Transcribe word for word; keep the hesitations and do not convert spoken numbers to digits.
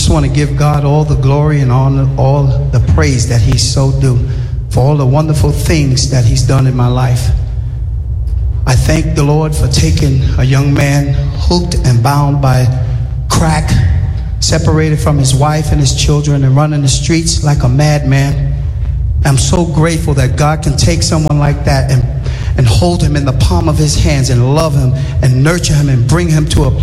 just want to give God all the glory and honor, all the praise that he's so due for all the wonderful things that he's done in my life. I thank the Lord for taking a young man hooked and bound by crack, separated from his wife and his children, and running the streets like a madman. I'm so grateful that God can take someone like that and, and hold him in the palm of his hands and love him and nurture him and bring him to a